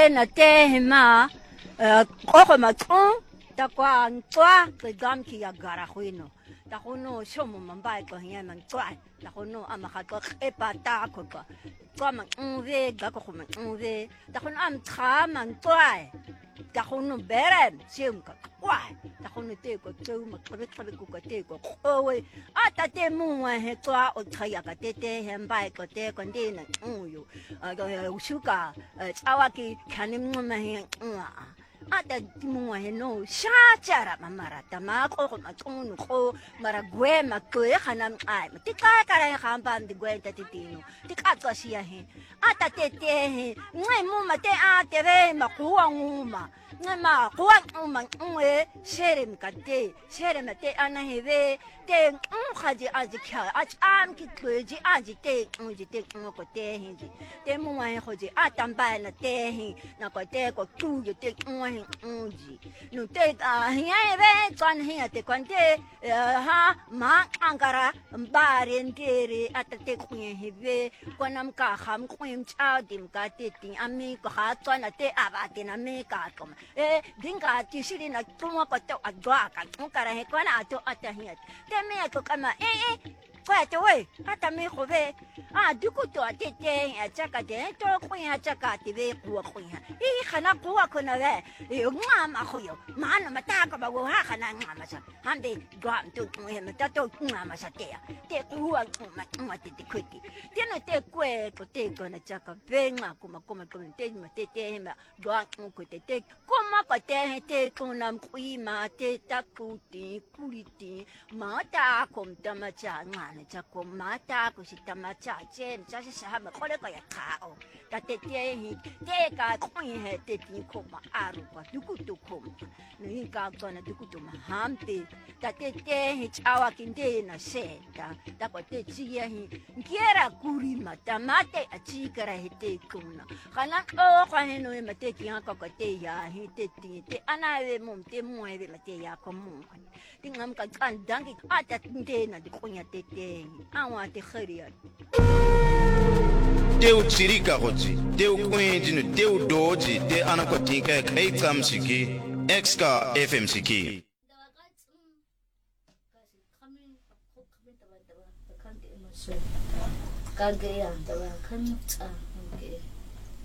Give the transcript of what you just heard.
na te ma ko ma tong ta kwa twa ke gam ki ya gara huino ta hono shomo mambai ko hiya man twa ta hono ama ka ko e pa ta ko ko twa man ve ga ko man ve ta hono am tra man twa ta hono beren sim ka kwa ta hono te ko tu ma ko ko te ko o we ata te mu wa he twa o tra ya ka te he mbai ko te ko ndi na yo shuka tsawa ki kanim ma he ada timungwa heno shachara mamara tamako ko matunu ko maragwe makwe hanam ai tika kara hamba ndi gwenta titino tika to siya he ata tete he ngai mu mate a teve makuwa nguma ngama kuwa nguma ngwe sherem kate sherem te ana heve te khaji aji kha am ki kweji aji te uji te ko te hinji te mu wa hoji atamba na te hi na ko te ko tu te uji no te hiya ve twan hiya te kwante ha ma angara mbarendere atate kunye heve kwanam ka kham kwim cha dim ka te tin ami ko ha twana te abate na me ka kom dinga ti shiri na tumo ko to agwa ka kara he kwana ato atahiya te me ko kama kwa te we ata me ko ve duku to atete achaka te to kunya chaka te ve ku kunya khana ku ko na ve ngama khoyo mana mata ka ba wo ha khana ngama sa hande gam to me mata to ngama sa te ku wa ma te kweki te no te kwe ko te ko na chaka venga kuma te ma te ma gwa ko te kuma ko te ko nam kui ma te takuti kuriti mata kom tama cha ngana cha ko mata ko si tama cha chen cha sa ma ko le ko ya ka o ta te te ka ko he te ti ko ma aru pa duku to ko no in ka ko na duku to ma hampe ta te he chawa kinde na se ta ko te chi ya hi kiera kuri mata mate a chi kara he te ko na kana o ka he no ma te ki ha ko te ya hi te te ana ve mum te mo e ve ma te ya ko mo tingam ka kan dangi ata tinde na de ko nya te awa te khariya Teu tsirika gotsi, teu kwenjinu, teu doji, te anakotinka kai kamsiki, exka FMCK. Kagaya, dawa kan